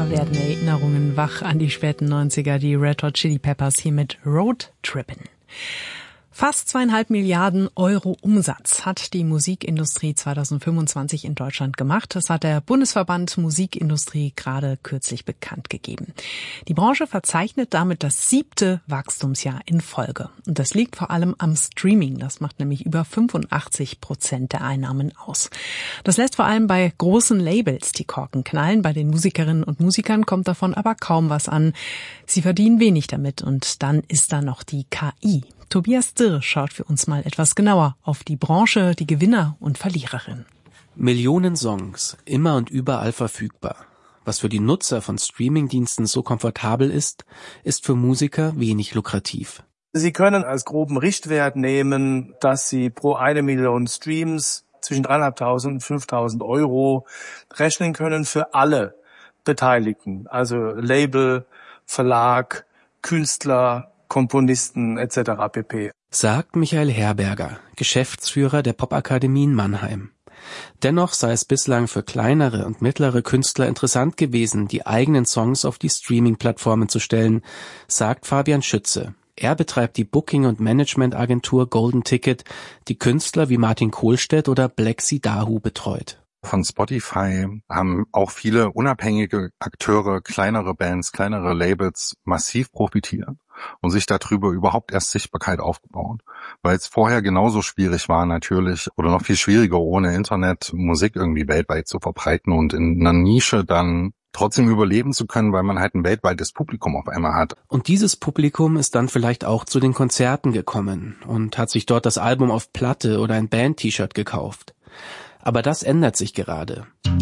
Da werden Erinnerungen wach an die späten 90er, die Red Hot Chili Peppers hier mit Road Trippin'. Fast 2,5 Milliarden Euro Umsatz hat die Musikindustrie 2025 in Deutschland gemacht. Das hat der Bundesverband Musikindustrie gerade kürzlich bekannt gegeben. Die Branche verzeichnet damit das 7. Wachstumsjahr in Folge. Und das liegt vor allem am Streaming. Das macht nämlich über 85% der Einnahmen aus. Das lässt vor allem bei großen Labels die Korken knallen. Bei den Musikerinnen und Musikern kommt davon aber kaum was an. Sie verdienen wenig damit. Und dann ist da noch die KI. Tobias Dirr schaut für uns mal etwas genauer auf die Branche, die Gewinner und Verliererinnen. Millionen Songs, immer und überall verfügbar. Was für die Nutzer von Streamingdiensten so komfortabel ist, ist für Musiker wenig lukrativ. Sie können als groben Richtwert nehmen, dass Sie pro 1 Million Streams zwischen 3.500 und 5.000 Euro rechnen können für alle Beteiligten, also Label, Verlag, Künstler, Komponisten etc. pp. Sagt Michael Herberger, Geschäftsführer der Popakademie in Mannheim. Dennoch sei es bislang für kleinere und mittlere Künstler interessant gewesen, die eigenen Songs auf die Streaming-Plattformen zu stellen, sagt Fabian Schütze. Er betreibt die Booking- und Management-Agentur Golden Ticket, die Künstler wie Martin Kohlstedt oder Blexi Dahu betreut. Von Spotify haben auch viele unabhängige Akteure, kleinere Bands, kleinere Labels massiv profitiert und sich darüber überhaupt erst Sichtbarkeit aufgebaut. Weil es vorher genauso schwierig war natürlich oder noch viel schwieriger ohne Internet Musik irgendwie weltweit zu verbreiten und in einer Nische dann trotzdem überleben zu können, weil man halt ein weltweites Publikum auf einmal hat. Und dieses Publikum ist dann vielleicht auch zu den Konzerten gekommen und hat sich dort das Album auf Platte oder ein Band-T-Shirt gekauft. Aber das ändert sich gerade.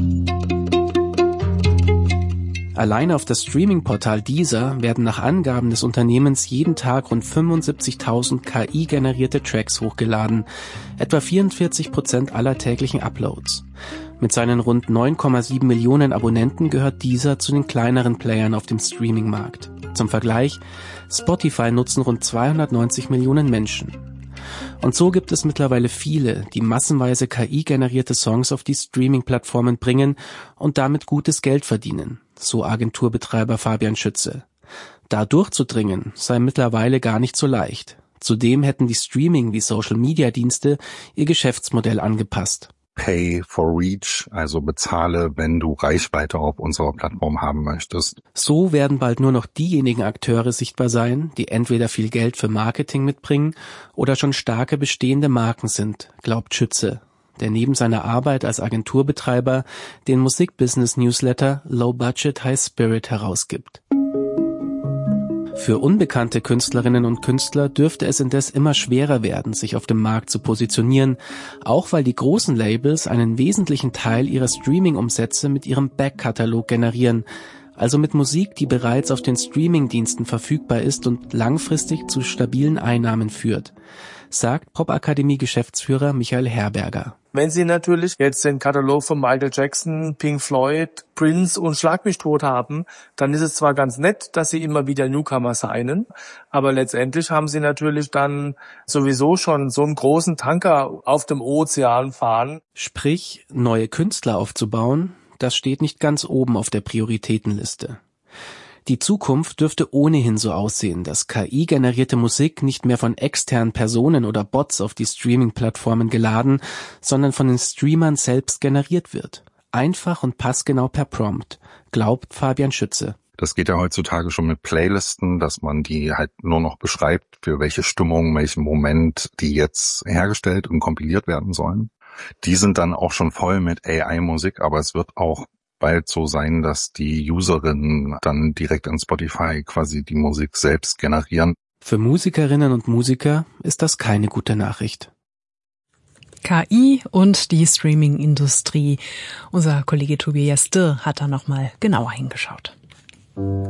Alleine auf das Streaming-Portal Deezer werden nach Angaben des Unternehmens jeden Tag rund 75.000 KI-generierte Tracks hochgeladen, etwa 44% aller täglichen Uploads. Mit seinen rund 9,7 Millionen Abonnenten gehört Deezer zu den kleineren Playern auf dem Streaming-Markt. Zum Vergleich, Spotify nutzen rund 290 Millionen Menschen. Und so gibt es mittlerweile viele, die massenweise KI-generierte Songs auf die Streaming-Plattformen bringen und damit gutes Geld verdienen, so Agenturbetreiber Fabian Schütze. Da durchzudringen sei mittlerweile gar nicht so leicht. Zudem hätten die Streaming- wie Social-Media-Dienste ihr Geschäftsmodell angepasst. Pay for Reach, also bezahle, wenn du Reichweite auf unserer Plattform haben möchtest. So werden bald nur noch diejenigen Akteure sichtbar sein, die entweder viel Geld für Marketing mitbringen oder schon starke bestehende Marken sind, glaubt Schütze, der neben seiner Arbeit als Agenturbetreiber den Musikbusiness-Newsletter Low Budget High Spirit herausgibt. Für unbekannte Künstlerinnen und Künstler dürfte es indes immer schwerer werden, sich auf dem Markt zu positionieren, auch weil die großen Labels einen wesentlichen Teil ihrer Streaming-Umsätze mit ihrem Backkatalog generieren, also mit Musik, die bereits auf den Streaming-Diensten verfügbar ist und langfristig zu stabilen Einnahmen führt, sagt Popakademie-Geschäftsführer Michael Herberger. Wenn Sie natürlich jetzt den Katalog von Michael Jackson, Pink Floyd, Prince und Schlag mich tot haben, dann ist es zwar ganz nett, dass Sie immer wieder Newcomer signen, aber letztendlich haben Sie natürlich dann sowieso schon so einen großen Tanker auf dem Ozean fahren. Sprich, neue Künstler aufzubauen, das steht nicht ganz oben auf der Prioritätenliste. Die Zukunft dürfte ohnehin so aussehen, dass KI-generierte Musik nicht mehr von externen Personen oder Bots auf die Streaming-Plattformen geladen, sondern von den Streamern selbst generiert wird. Einfach und passgenau per Prompt, glaubt Fabian Schütze. Das geht ja heutzutage schon mit Playlisten, dass man die halt nur noch beschreibt, für welche Stimmung, welchen Moment die jetzt hergestellt und kompiliert werden sollen. Die sind dann auch schon voll mit AI-Musik, aber es wird auch bald so sein, dass die Userinnen dann direkt in Spotify quasi die Musik selbst generieren. Für Musikerinnen und Musiker ist das keine gute Nachricht. KI und die Streaming-Industrie. Unser Kollege Tobias Dirr hat da nochmal genauer hingeschaut.